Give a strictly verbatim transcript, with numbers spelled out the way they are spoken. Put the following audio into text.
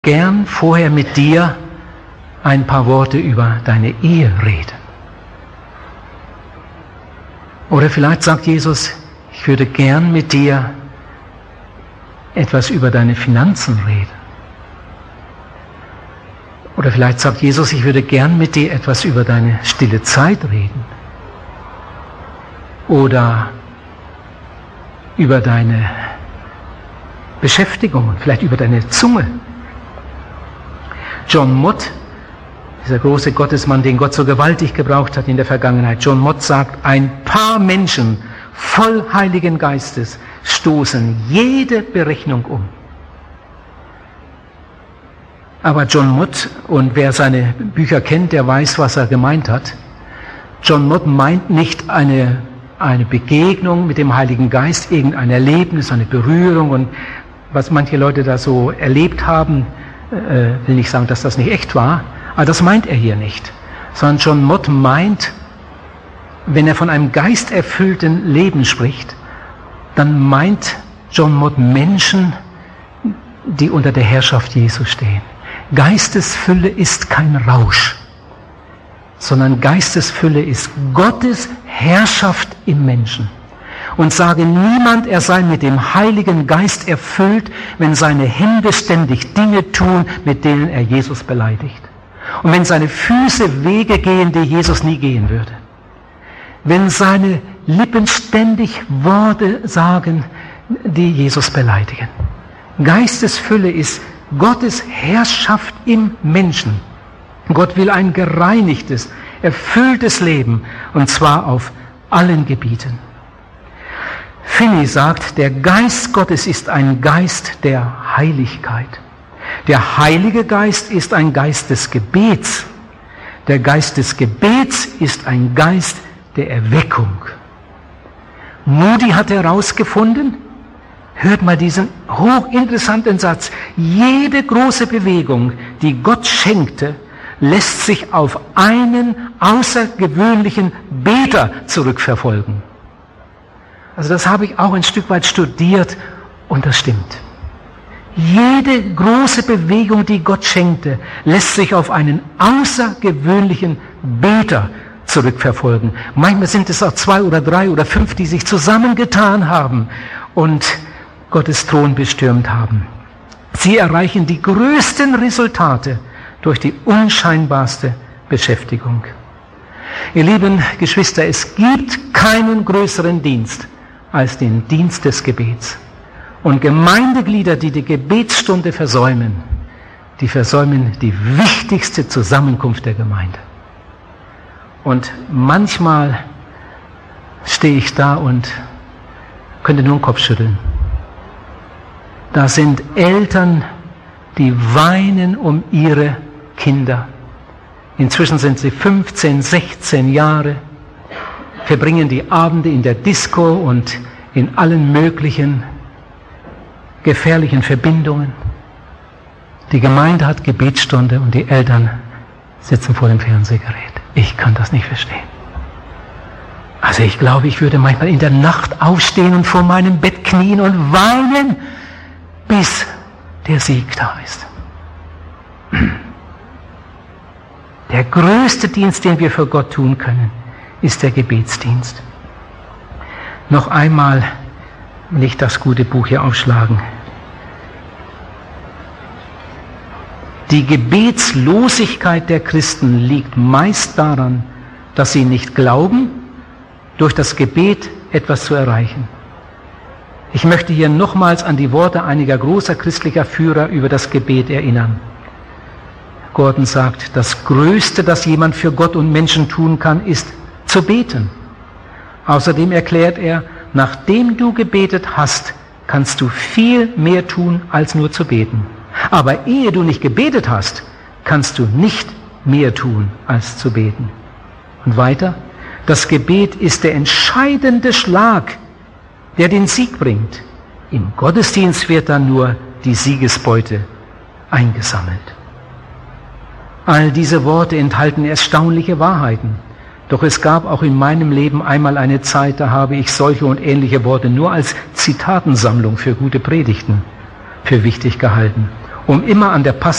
gern vorher mit dir ein paar Worte über deine Ehe reden. Oder vielleicht sagt Jesus, ich würde gern mit dir etwas über deine Finanzen reden. Oder vielleicht sagt Jesus, ich würde gern mit dir etwas über deine stille Zeit reden. Oder über deine Beschäftigung, vielleicht über deine Zunge. John Mott, dieser große Gottesmann, den Gott so gewaltig gebraucht hat in der Vergangenheit, John Mott sagt, ein paar Menschen voll Heiligen Geistes stoßen jede Berechnung um. Aber John Mott, und wer seine Bücher kennt, der weiß, was er gemeint hat. John Mott meint nicht eine, eine Begegnung mit dem Heiligen Geist, irgendein Erlebnis, eine Berührung, und was manche Leute da so erlebt haben, äh, will nicht sagen, dass das nicht echt war, aber das meint er hier nicht. Sondern John Mott meint, wenn er von einem geisterfüllten Leben spricht, dann meint John Mott Menschen, die unter der Herrschaft Jesu stehen. Geistesfülle ist kein Rausch, sondern Geistesfülle ist Gottes Herrschaft im Menschen. Und sage niemand, er sei mit dem Heiligen Geist erfüllt, wenn seine Hände ständig Dinge tun, mit denen er Jesus beleidigt. Und wenn seine Füße Wege gehen, die Jesus nie gehen würde. Wenn seine Lippen ständig Worte sagen, die Jesus beleidigen. Geistesfülle ist Gottes Herrschaft im Menschen. Gott will ein gereinigtes, erfülltes Leben, und zwar auf allen Gebieten. Finney sagt, der Geist Gottes ist ein Geist der Heiligkeit. Der Heilige Geist ist ein Geist des Gebets. Der Geist des Gebets ist ein Geist der Erweckung. Moody hat herausgefunden, hört mal diesen hochinteressanten Satz, jede große Bewegung, die Gott schenkte, lässt sich auf einen außergewöhnlichen Beter zurückverfolgen. Also das habe ich auch ein Stück weit studiert, und das stimmt. Jede große Bewegung, die Gott schenkte, lässt sich auf einen außergewöhnlichen Beter zurückverfolgen. Manchmal sind es auch zwei oder drei oder fünf, die sich zusammengetan haben und Gottes Thron bestürmt haben. Sie erreichen die größten Resultate durch die unscheinbarste Beschäftigung. Ihr lieben Geschwister, es gibt keinen größeren Dienst als den Dienst des Gebets. Und Gemeindeglieder, die die Gebetsstunde versäumen, die versäumen die wichtigste Zusammenkunft der Gemeinde. Und manchmal stehe ich da und könnte nur den Kopf schütteln. Da sind Eltern, die weinen um ihre Kinder. Inzwischen sind sie fünfzehn, sechzehn Jahre, verbringen die Abende in der Disco und in allen möglichen gefährlichen Verbindungen. Die Gemeinde hat Gebetsstunde und die Eltern sitzen vor dem Fernsehgerät. Ich kann das nicht verstehen. Also ich glaube, ich würde manchmal in der Nacht aufstehen und vor meinem Bett knien und weinen, bis der Sieg da ist. Der größte Dienst, den wir für Gott tun können, ist der Gebetsdienst. Noch einmal will ich das gute Buch hier aufschlagen. Die Gebetslosigkeit der Christen liegt meist daran, dass sie nicht glauben, durch das Gebet etwas zu erreichen. Ich möchte hier nochmals an die Worte einiger großer christlicher Führer über das Gebet erinnern. Gordon sagt, das Größte, das jemand für Gott und Menschen tun kann, ist zu beten. Außerdem erklärt er, nachdem du gebetet hast, kannst du viel mehr tun, als nur zu beten. Aber ehe du nicht gebetet hast, kannst du nicht mehr tun, als zu beten. Und weiter, das Gebet ist der entscheidende Schlag, der den Sieg bringt. Im Gottesdienst wird dann nur die Siegesbeute eingesammelt. All diese Worte enthalten erstaunliche Wahrheiten. Doch es gab auch in meinem Leben einmal eine Zeit, da habe ich solche und ähnliche Worte nur als Zitatensammlung für gute Predigten für wichtig gehalten. um immer an der